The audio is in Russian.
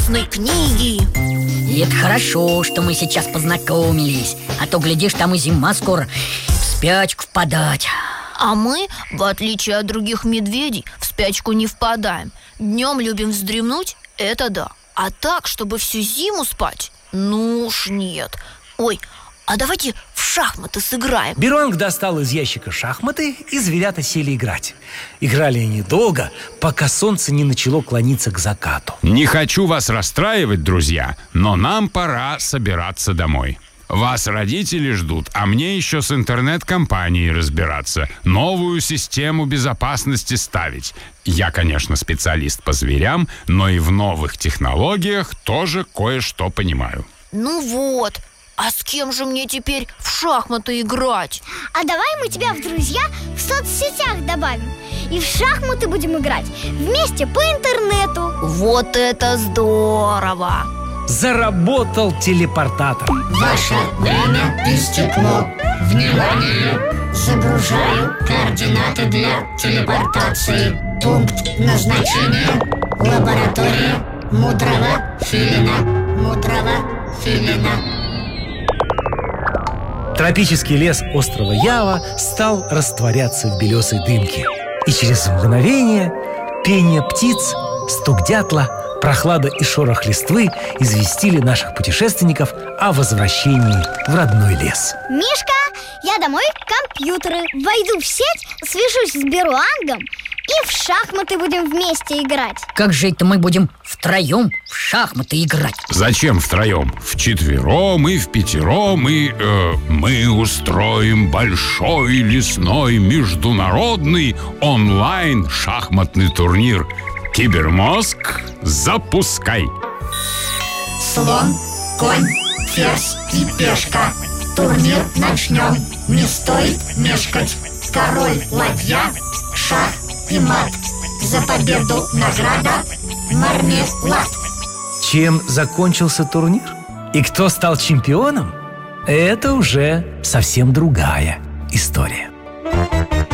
интересной книги. И это хорошо, что мы сейчас познакомились. А то, глядишь, там и зима скоро в спячку впадать. А мы, в отличие от других медведей, в спячку не впадаем. Днем любим вздремнуть, это да. А так, чтобы всю зиму спать, ну уж нет. Ой, а давайте в шахматы сыграем. Беронг достал из ящика шахматы, и зверята сели играть. Играли они долго, пока солнце не начало клониться к закату. Не хочу вас расстраивать, друзья, но нам пора собираться домой. Вас родители ждут, а мне еще с интернет-компанией разбираться, новую систему безопасности ставить. Я, конечно, специалист по зверям, но и в новых технологиях тоже кое-что понимаю. Ну вот, а с кем же мне теперь в шахматы играть? А давай мы тебя в друзья в соцсетях добавим. И в шахматы будем играть вместе по интернету. Вот это здорово! Заработал телепортатор. Ваше время истекло. Внимание! Загружаю координаты для телепортации. Пункт назначения: лаборатория мудрого филина. Мудрого филина. Тропический лес острова Ява стал растворяться в белесой дымке. И через мгновение пение птиц, стук дятла, прохлада и шорох листвы известили наших путешественников о возвращении в родной лес. Мишка, я домой компьютеры. Войду в сеть, свяжусь с Беруангом и в шахматы будем вместе играть. Как же это мы будем втроем в шахматы играть? Зачем втроем? Вчетвером и впятером, и мы устроим большой лесной международный онлайн шахматный турнир. Кибермозг, запускай! Слон, конь, ферзь и пешка. Турнир начнем. Не стоит мешкать. Король, ладья, шах и мат. За победу награда мармелад. Чем закончился турнир? И кто стал чемпионом? Это уже совсем другая история.